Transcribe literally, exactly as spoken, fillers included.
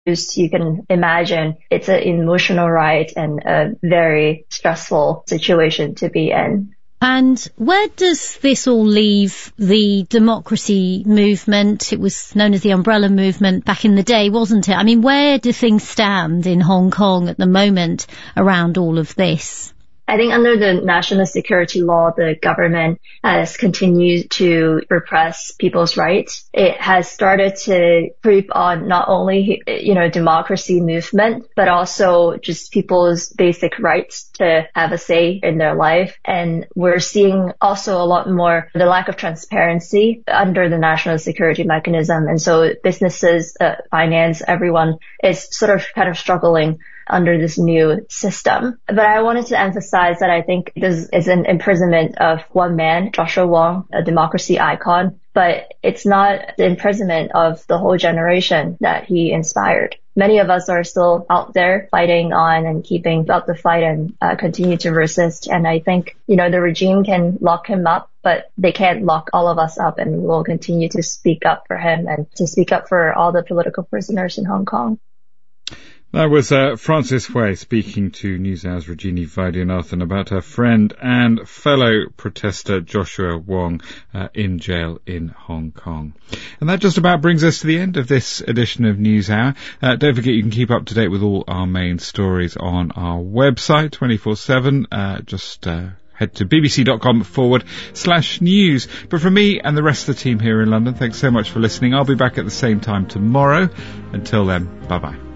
You can imagine it's an emotional ride and a very stressful situation to be in. And where does this all leave the democracy movement? It was known as the Umbrella Movement back in the day, wasn't it? I mean, where do things stand in Hong Kong at the moment around all of this? I think under the national security law, the government has continued to repress people's rights. It has started to creep on not only, you know, democracy movement, but also just people's basic rights to have a say in their life. And we're seeing also a lot more the lack of transparency under the national security mechanism. And so businesses, uh, finance, everyone is sort of kind of struggling under this new system. But I wanted to emphasize that I think this is an imprisonment of one man, Joshua Wong, a democracy icon, but it's not the imprisonment of the whole generation that he inspired. Many of us are still out there fighting on and keeping up the fight and uh, continue to resist. And I think, you know, the regime can lock him up, but they can't lock all of us up, and we'll continue to speak up for him and to speak up for all the political prisoners in Hong Kong. That was uh, Frances Hui speaking to NewsHour's Rajini Vaidyanathan about her friend and fellow protester Joshua Wong uh, in jail in Hong Kong. And that just about brings us to the end of this edition of NewsHour. Uh, don't forget you can keep up to date with all our main stories on our website twenty-four seven. Uh, just uh, head to bbc.com forward slash news. But from me and the rest of the team here in London, thanks so much for listening. I'll be back at the same time tomorrow. Until then, bye-bye.